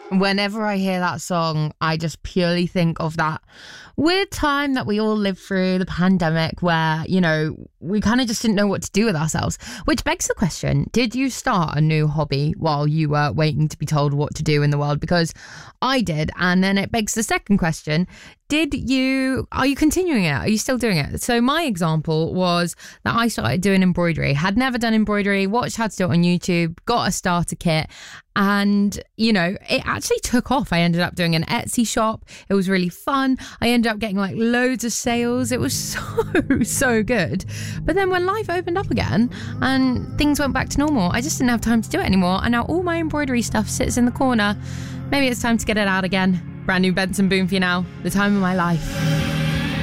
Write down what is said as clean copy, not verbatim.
Whenever I hear that song, I just purely think of that weird time that we all lived through, the pandemic, where, you know, we kind of just didn't know what to do with ourselves. Which begs the question, did you start a new hobby while you were waiting to be told what to do in the world? Because I did. And then it begs the second question, are you continuing it? Are you still doing it? So my example was that I started doing embroidery. Had never done embroidery, watched how to do it on YouTube, got a starter kit. And, you know, it actually took off. I ended up doing an Etsy shop. It was really fun. I ended up getting like loads of sales. It was so good. But then when life opened up again and things went back to normal, I just didn't have time to do it anymore. And now all my embroidery stuff sits in the corner. Maybe it's time to get it out again. Brand new Benson Boone for you now. The time of my life.